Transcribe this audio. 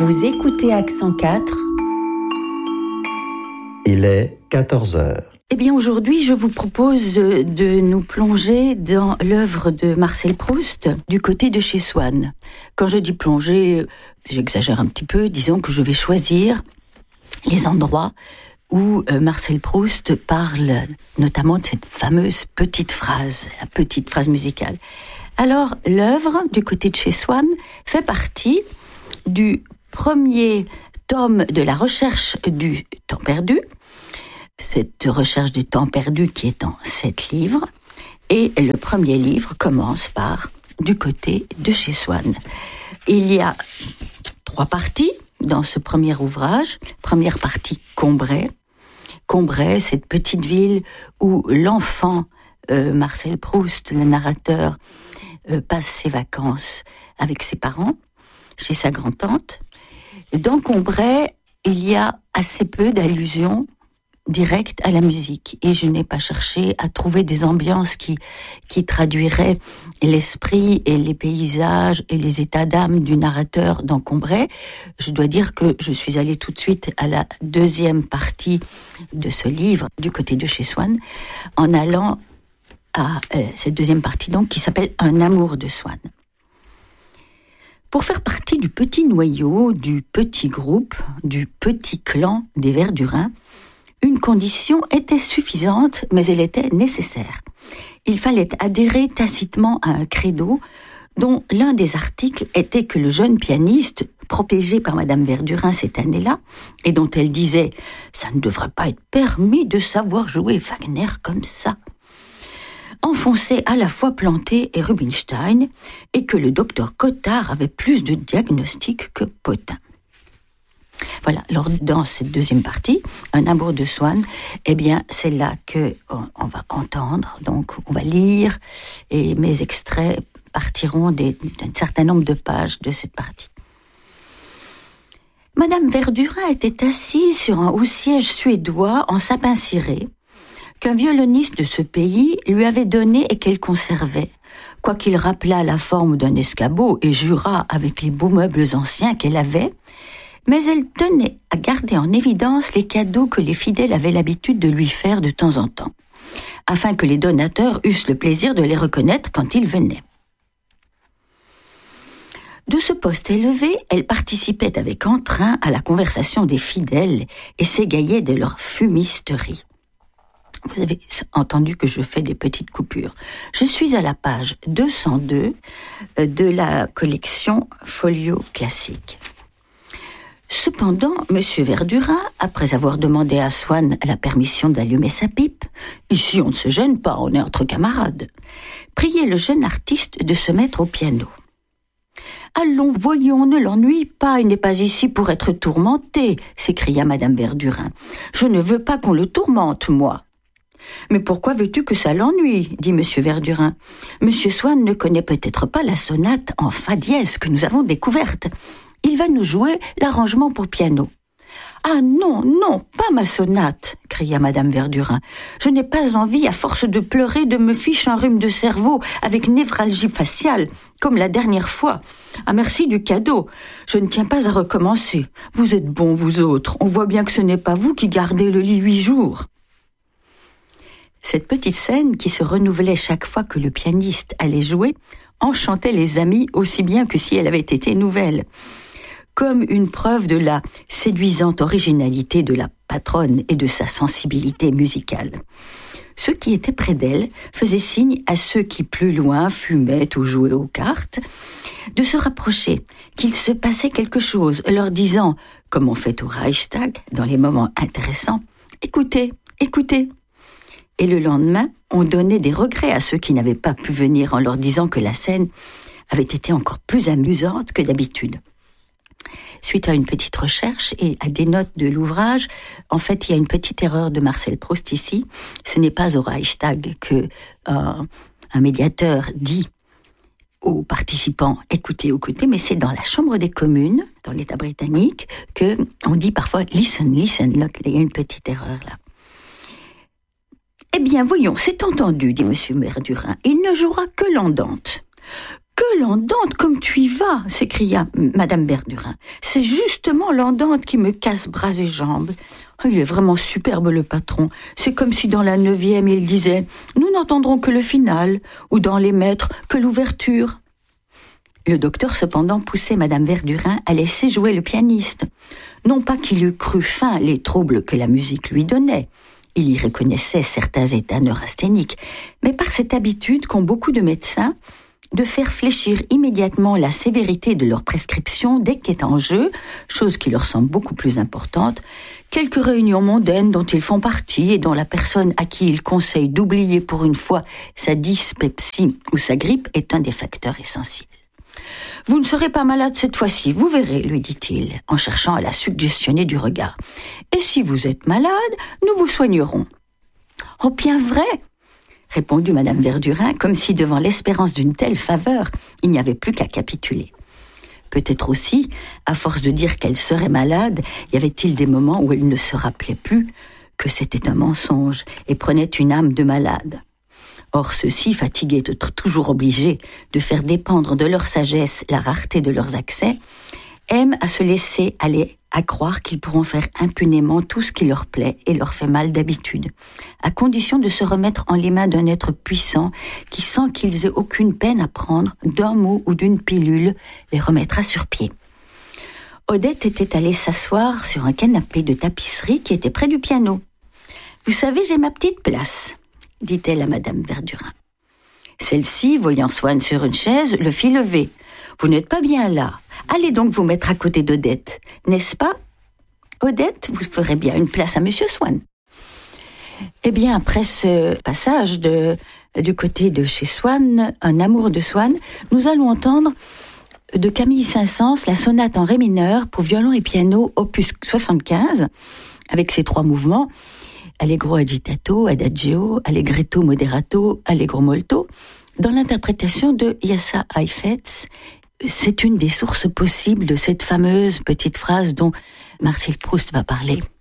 Vous écoutez Accent 4. Il est 14 heures. Eh bien, aujourd'hui, je vous propose de nous plonger dans l'œuvre de Marcel Proust du côté de chez Swann. Quand je dis plonger, j'exagère un petit peu, disons que je vais choisir les endroits où Marcel Proust parle notamment de cette fameuse petite phrase, la petite phrase musicale. Alors, l'œuvre du côté de chez Swann fait partie du premier tome de la recherche du temps perdu, cette recherche du temps perdu qui est en 7 livres, et le premier livre commence par du côté de chez Swann. Il y a 3 parties dans ce premier ouvrage. Première partie, Combray. Combray, cette petite ville où l'enfant Marcel Proust, le narrateur, passe ses vacances avec ses parents, chez sa grand-tante. Dans Combray, il y a assez peu d'allusions directes à la musique. Et je n'ai pas cherché à trouver des ambiances qui traduiraient l'esprit et les paysages et les états d'âme du narrateur dans Combray. Je dois dire que je suis allée tout de suite à la deuxième partie de ce livre, du côté de chez Swann, en allant à cette deuxième partie donc qui s'appelle Un amour de Swann. Pour faire partie du petit noyau, du petit groupe, du petit clan des Verdurins, une condition était suffisante, mais elle était nécessaire. Il fallait adhérer tacitement à un credo dont l'un des articles était que le jeune pianiste, protégé par Madame Verdurin cette année-là, et dont elle disait « ça ne devrait pas être permis de savoir jouer Wagner comme ça », enfonçait à la fois Planté et Rubinstein, et que le docteur Cottard avait plus de diagnostics que Potin. Voilà, alors dans cette deuxième partie, Un amour de Swann, eh bien c'est là que on va entendre, donc on va lire, et mes extraits partiront d'un certain nombre de pages de cette partie. Madame Verdurin était assise sur un haut siège suédois en sapin ciré, qu'un violoniste de ce pays lui avait donné et qu'elle conservait, quoiqu'il rappelât la forme d'un escabeau et jurât avec les beaux meubles anciens qu'elle avait, mais elle tenait à garder en évidence les cadeaux que les fidèles avaient l'habitude de lui faire de temps en temps, afin que les donateurs eussent le plaisir de les reconnaître quand ils venaient. De ce poste élevé, elle participait avec entrain à la conversation des fidèles et s'égayait de leur fumisterie. Vous avez entendu que je fais des petites coupures. Je suis à la page 202 de la collection Folio Classique. Cependant, M. Verdurin, après avoir demandé à Swann la permission d'allumer sa pipe, « Ici, on ne se gêne pas, on est entre camarades », priait le jeune artiste de se mettre au piano. « Allons, voyons, ne l'ennuie pas, il n'est pas ici pour être tourmenté », s'écria Madame Verdurin. « Je ne veux pas qu'on le tourmente, moi. » « Mais pourquoi veux-tu que ça l'ennuie ?» dit M. Verdurin. « M. Swann ne connaît peut-être pas la sonate en fa dièse que nous avons découverte. Il va nous jouer l'arrangement pour piano. »« Ah non, non, pas ma sonate !» cria Madame Verdurin. « Je n'ai pas envie, à force de pleurer, de me ficher un rhume de cerveau avec névralgie faciale, comme la dernière fois. Ah, merci du cadeau. Je ne tiens pas à recommencer. Vous êtes bons, vous autres. On voit bien que ce n'est pas vous qui gardez le lit 8 jours. » Cette petite scène, qui se renouvelait chaque fois que le pianiste allait jouer, enchantait les amis aussi bien que si elle avait été nouvelle. Comme une preuve de la séduisante originalité de la patronne et de sa sensibilité musicale. Ceux qui étaient près d'elle faisaient signe à ceux qui, plus loin, fumaient ou jouaient aux cartes, de se rapprocher, qu'il se passait quelque chose, leur disant, comme on fait au Reichstag, dans les moments intéressants, « Écoutez, écoutez !» Et le lendemain, on donnait des regrets à ceux qui n'avaient pas pu venir en leur disant que la scène avait été encore plus amusante que d'habitude. Suite à une petite recherche et à des notes de l'ouvrage, en fait, il y a une petite erreur de Marcel Proust ici. Ce n'est pas au Reichstag que un médiateur dit aux participants « écoutez, écoutez », mais c'est dans la Chambre des communes, dans l'État britannique, que on dit parfois « listen, listen ». Là, il y a une petite erreur là. Eh bien, voyons, c'est entendu, dit M. Verdurin. Il ne jouera que l'andante. Que que l'andante comme tu y vas !» s'écria Madame Verdurin. « C'est justement l'andante qui me casse bras et jambes. Il est vraiment superbe le patron. C'est comme si dans la 9e il disait « Nous n'entendrons que le final » ou dans les maîtres que l'ouverture. » Le docteur cependant poussait Madame Verdurin à laisser jouer le pianiste. Non pas qu'il eût cru fin les troubles que la musique lui donnait. Il y reconnaissait certains états neurasthéniques, mais par cette habitude qu'ont beaucoup de médecins de faire fléchir immédiatement la sévérité de leur prescription dès qu'est en jeu, chose qui leur semble beaucoup plus importante, quelques réunions mondaines dont ils font partie et dont la personne à qui ils conseillent d'oublier pour une fois sa dyspepsie ou sa grippe est un des facteurs essentiels. « Vous ne serez pas malade cette fois-ci, vous verrez, lui dit-il, en cherchant à la suggestionner du regard. Et si vous êtes malade, nous vous soignerons. »« Oh, bien vrai !» répondit Madame Verdurin, comme si devant l'espérance d'une telle faveur, il n'y avait plus qu'à capituler. Peut-être aussi, à force de dire qu'elle serait malade, y avait-il des moments où elle ne se rappelait plus que c'était un mensonge et prenait une âme de malade. Or, ceux-ci, fatigués d'être toujours obligés de faire dépendre de leur sagesse la rareté de leurs accès, aiment à se laisser aller à croire qu'ils pourront faire impunément tout ce qui leur plaît et leur fait mal d'habitude, à condition de se remettre en les mains d'un être puissant qui, sans qu'ils aient aucune peine à prendre, d'un mot ou d'une pilule, les remettra sur pied. Odette était allée s'asseoir sur un canapé de tapisserie qui était près du piano. « Vous savez, j'ai ma petite place », dit-elle à Madame Verdurin. Celle-ci, voyant Swann sur une chaise, le fit lever. « Vous n'êtes pas bien là. Allez donc vous mettre à côté d'Odette, n'est-ce pas ? Odette, vous ferez bien une place à Monsieur Swann. » Eh bien, après ce passage du côté de chez Swann, un amour de Swann, nous allons entendre de Camille Saint-Saëns la sonate en ré mineur pour violon et piano, opus 75, avec ses 3 mouvements, Allegro agitato, adagio, allegretto moderato, allegro molto, dans l'interprétation de Yassa Heifetz. C'est une des sources possibles de cette fameuse petite phrase dont Marcel Proust va parler.